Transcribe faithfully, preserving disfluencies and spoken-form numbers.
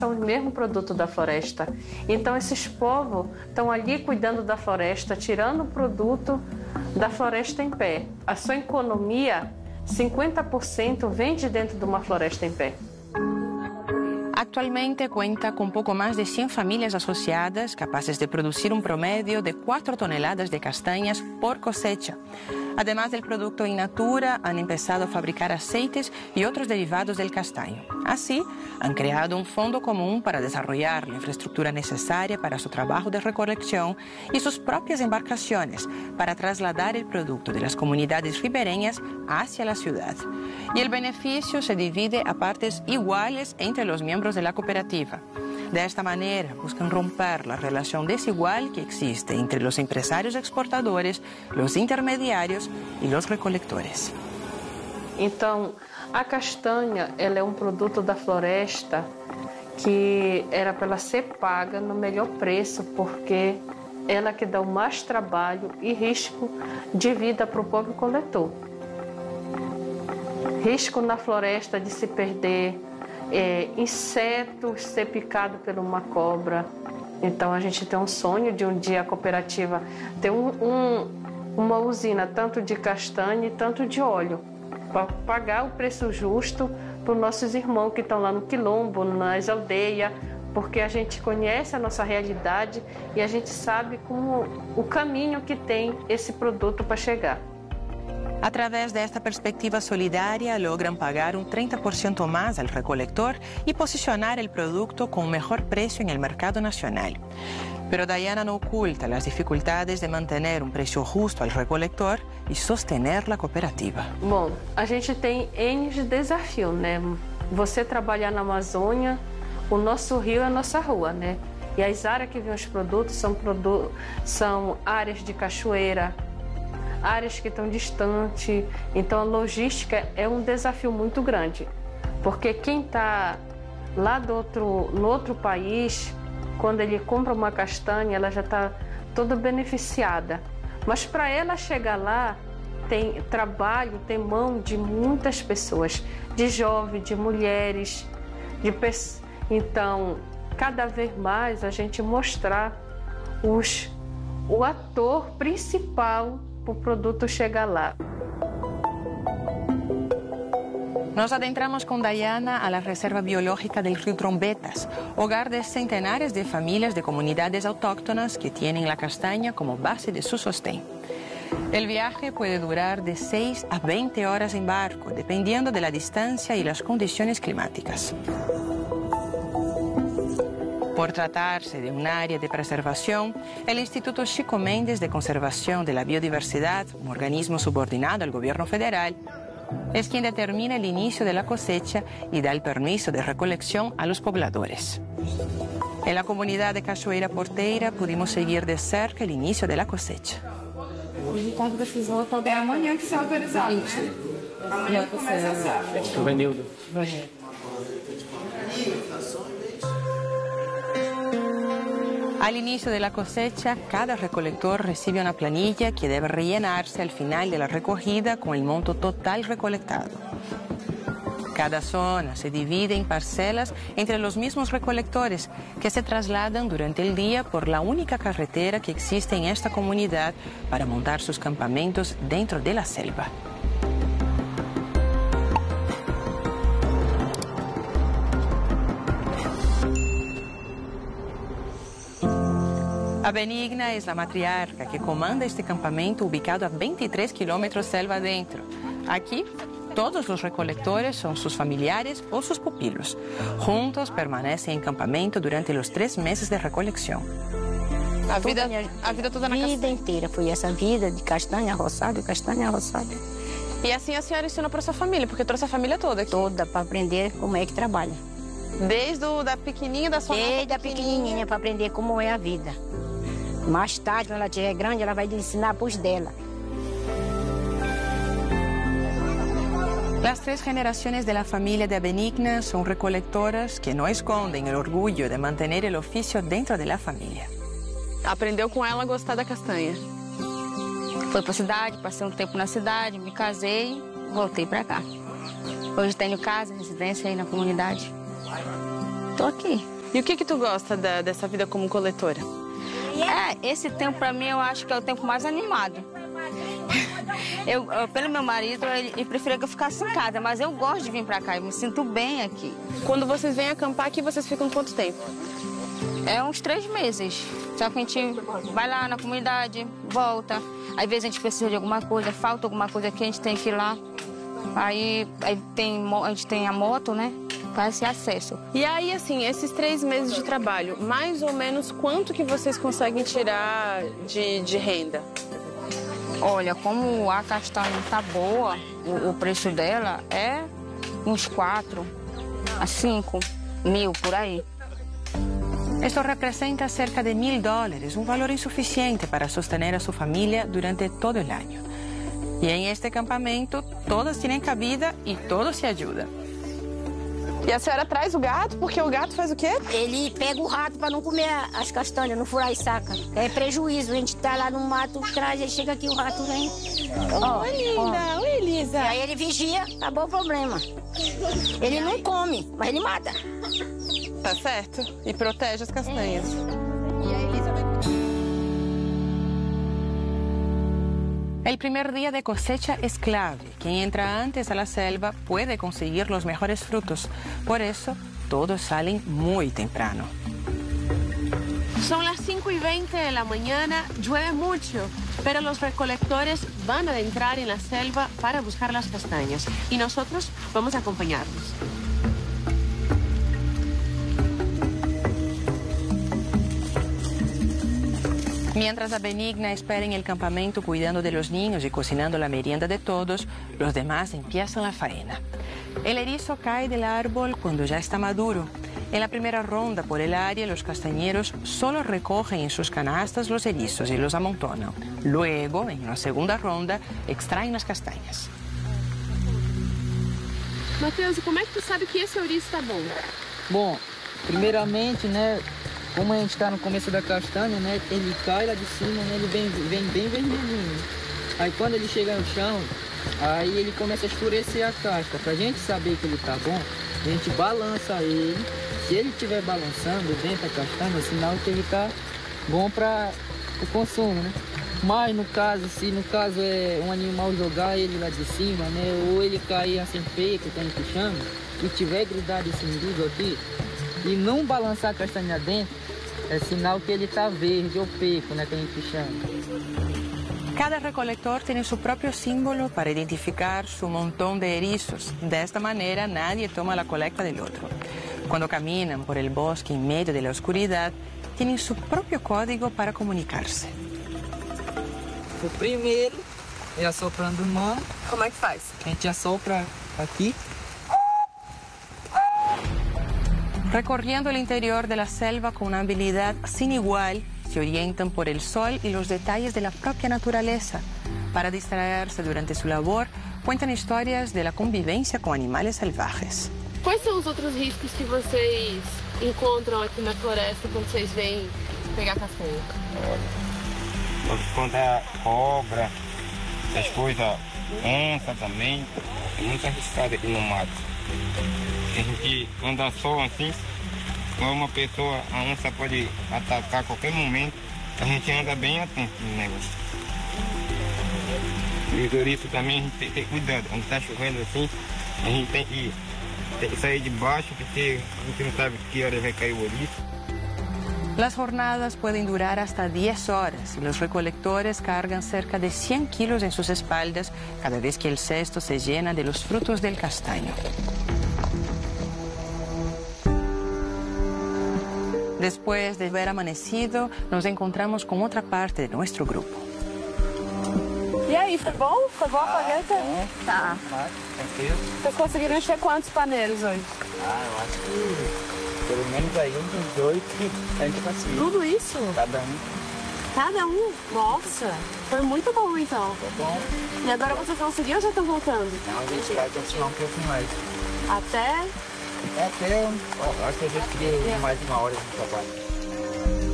São o mesmo produto da floresta. Então esses povos estão ali cuidando da floresta, tirando o produto da floresta em pé. A sua economia, cincuenta por cento vem de dentro de uma floresta em pé. Actualmente cuenta con poco más de cien familias asociadas capaces de producir un promedio de cuatro toneladas de castañas por cosecha. Además del producto in natura, han empezado a fabricar aceites y otros derivados del castaño. Así, han creado un fondo común para desarrollar la infraestructura necesaria para su trabajo de recolección y sus propias embarcaciones para trasladar el producto de las comunidades ribereñas hacia la ciudad. Y el beneficio se divide a partes iguales entre los miembros de la cooperativa. De esta manera, buscan romper la relación desigual que existe entre los empresarios exportadores, los intermediarios y los recolectores. Então, a castanha, ela é um produto da floresta que era para ela ser paga no melhor preço, porque ela que dá o mais trabalho e risco de vida para o povo coletor. Risco na floresta de se perder, É, insetos, ser picado por uma cobra. Então a gente tem um sonho de um dia a cooperativa ter um, um, uma usina tanto de castanha e tanto de óleo, para pagar o preço justo para os nossos irmãos que estão lá no quilombo, nas aldeias, porque a gente conhece a nossa realidade e a gente sabe como, o caminho que tem esse produto para chegar. A través de esta perspectiva solidaria logran pagar un treinta por ciento más al recolector y posicionar el producto con un mejor precio en el mercado nacional. Pero Dayana no oculta las dificultades de mantener un precio justo al recolector y sostener la cooperativa. Bom, a gente tem N de desafio, né? Você trabalhar na Amazônia, o nosso rio é a nossa rua, né? E as áreas que vêm os produtos são, produ são áreas de cachoeira, áreas que estão distantes, então a logística é um desafio muito grande, porque quem está lá do outro, no outro país, quando ele compra uma castanha, ela já está toda beneficiada, mas para ela chegar lá, tem trabalho, tem mão de muitas pessoas, de jovens, de mulheres, de pessoas. Então, cada vez mais a gente mostrar os, o ator principal para o produto chegar lá. Nos adentramos con Dayana a la Reserva Biológica del Río Trombetas, hogar de centenares de familias de comunidades autóctonas que tienen la castaña como base de su sostén. El viaje puede durar de seis a veinte horas en barco, dependiendo de la distancia y las condiciones climáticas. Por tratarse de un área de preservación, el Instituto Chico Mendes de Conservación de la Biodiversidad, un organismo subordinado al gobierno federal, es quien determina el inicio de la cosecha y da el permiso de recolección a los pobladores. En la comunidad de Cachoeira Porteira pudimos seguir de cerca el inicio de la cosecha. É amanhã que se autorizado, né? Amanhã começa a safra. O Benildo. Al inicio de la cosecha, cada recolector recibe una planilla que debe rellenarse al final de la recogida con el monto total recolectado. Cada zona se divide en parcelas entre los mismos recolectores que se trasladan durante el día por la única carretera que existe en esta comunidad para montar sus campamentos dentro de la selva. A Benigna es la matriarca que comanda este campamento ubicado a veintitrés kilómetros selva adentro. Aquí, todos los recolectores son sus familiares o sus pupilos. Juntos permanecen en campamento durante los tres meses de recolección. A vida, a vida toda na castanha? A vida inteira foi essa vida de castanha roçada, castanha roçada. E assim a senhora ensinou para sua família, porque trouxe a família toda aqui? Toda, para aprender como é que trabalha. Desde o, da pequenininha da sua Desde a pequenininha, para aprender como é a vida. Mais tarde, quando ela estiver grande, ela vai ensinar para os dela. Las tres generaciones de la familia de Benigna son recolectoras que no esconden el orgullo de mantener el oficio dentro de la familia. Aprendeu com ela a gostar da castanha? Fui para a cidade, passei um tempo na cidade, me casei, voltei para cá. Hoje tenho casa, residência aí na comunidade. tô aqui. E o que que tu gosta da, dessa vida como coletora? É, esse tempo pra mim eu acho que é o tempo mais animado. Eu, eu, pelo meu marido, ele, ele preferia que eu ficasse em casa, mas eu gosto de vir pra cá, eu me sinto bem aqui. Quando vocês vêm acampar aqui, vocês ficam quanto tempo? É uns três meses. Só que a gente vai lá na comunidade, volta. Às vezes a gente precisa de alguma coisa, falta alguma coisa aqui, a gente tem que ir lá. Aí, aí tem, a gente tem a moto, né? Faz esse acesso. E aí, assim, esses três meses de trabalho, mais ou menos quanto que vocês conseguem tirar de, de renda? Olha, como a castanha tá boa, o, o preço dela é uns quatro a cinco mil por aí. Esto representa cerca de mil dólares, un valor insuficiente para sostener a su familia durante todo el año. Y en este campamento, todos tienen cabida y todos se ayudan. E a senhora traz o gato, porque o gato faz o quê? Ele pega o rato para não comer as castanhas, não furar e saca. É prejuízo, a gente tá lá no mato, traz, aí chega aqui o rato vem. Ó, oh, linda, oi Elisa. E aí ele vigia, acabou o problema. Ele não come, mas ele mata. Tá certo, e protege as castanhas. El primer día de cosecha es clave. Quien entra antes a la selva puede conseguir los mejores frutos. Por eso, todos salen muy temprano. Son las cinco y veinte de la mañana, llueve mucho, pero los recolectores van a entrar en la selva para buscar las castañas y nosotros vamos a acompañarlos. Mientras a Benigna espera en el campamento cuidando de los niños y cocinando la merienda de todos, los demás empiezan la faena. El erizo cae del árbol cuando ya está maduro. En la primera ronda por el área, los castañeros solo recogen en sus canastas los erizos y los amontonan. Luego, en una segunda ronda, extraen las castañas. Matheus, como é que tu sabe que esse ouriço está bom? Bom, primeiramente, né, como a gente está no começo da castanha, né, ele cai lá de cima, né, ele vem, vem bem vermelhinho. Aí quando ele chega no chão, aí ele começa a escurecer a casca. Pra gente saber que ele tá bom, a gente balança ele. Se ele estiver balançando dentro da castanha, é sinal que ele tá bom para o consumo, né? Mas no caso, se no caso é um animal jogar ele lá de cima, né, ou ele cair assim feio, que a gente chama, e tiver grudado esse umbigo aqui, e não balançar a castanha dentro, é sinal que ele está verde ou peco, né, que a gente chama. Cada recolector tiene su propio símbolo para identificar su montón de erizos. De esta manera nadie toma la colecta del otro. Cuando caminan por el bosque en medio de la oscuridad, tienen su propio código para comunicarse. O primeiro é assoprando mão. Como é que faz? A gente assopra aqui. Recorriendo el interior de la selva con una habilidad sin igual, se orientan por el sol y los detalles de la propia naturaleza. Para distraerse durante su labor, cuentan historias de la convivencia con animales salvajes. Quais são os outros riscos que vocês encontram aqui na floresta quando vocês vêm pegar castanha? Quando é cobra, essas coisas, onça também, é muito arriscado aqui no mato. A gente anda só assim, quando uma pessoa, a onça pode atacar a qualquer momento, a gente anda bem atento no negócio. E por isso também a gente tem que ter cuidado, quando está chovendo assim, a gente tem que, tem que sair de baixo, porque a gente não sabe que hora vai cair o ouriço. Las jornadas pueden durar hasta diez horas y los recolectores cargan cerca de cien kilos en sus espaldas cada vez que el cesto se llena de los frutos del castaño. Después de haber amanecido, nos encontramos con otra parte de nuestro grupo. E aí, foi bom? Foi boa a colheita? É, Tá. tranquilo. Vocês conseguiram encher quantos paneiros hoje? Ah, eu acho que pelo menos aí uns oito a gente conseguiu. Tudo isso? Cada um. Cada um? Nossa, foi muito bom então. Tá bom? E agora vocês vão seguir ou já estão voltando? Não, a gente vai continuar um pouco mais. Até? É até, eu acho que a gente queria mais uma hora de trabalho.